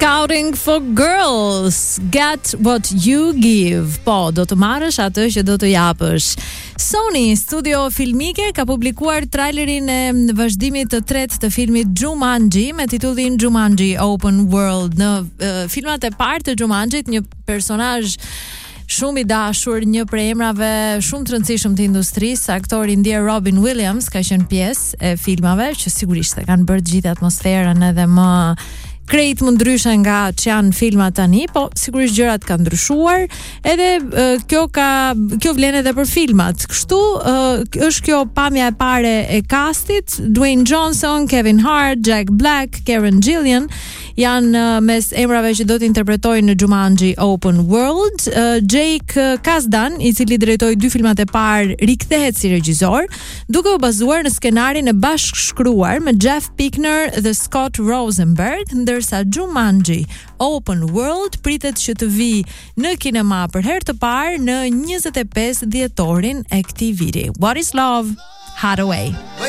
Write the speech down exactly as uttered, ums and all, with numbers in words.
Scouting for Girls, Get What You Give. Po, do të marrësh atë që do të japësh. Sony Studio Filmike ka publikuar trailerin e vazhdimit të tretë të filmit Jumanji me titullin Jumanji Open World. Në uh, filmat e parë të Jumanjit, një personazh shumë i dashur, një prej emrave shumë të rëndësishëm të industrisë, aktori ndjer Robin Williams ka qenë pjesë e filmave që sigurisht e kanë bërë gjithë atmosferën edhe më krejt më ndryshe nga që janë filmat tani, po sigurisht gjërat kanë ndryshuar, edhe uh, kjo ka kjo vlen edhe për filmat. Kështu uh, është kjo pamja e pare e castit. Dwayne Johnson, Kevin Hart, Jack Black, Karen Gillan janë uh, mes emrave që do të interpretojnë në Jumanji Open World. uh, Jake Kasdan, i cili drejtoi dy filmat e parë, rikthehet si regjisor, duke u bazuar në skenarin e bashkëshkruar me Jeff Pickner dhe Scott Rosenberg, ndërsa Jumanji Open World pritet që të vi në kinema për herë të parë në njëzet e pesë dhjetorin e këtij viti. What is Love? Hathaway.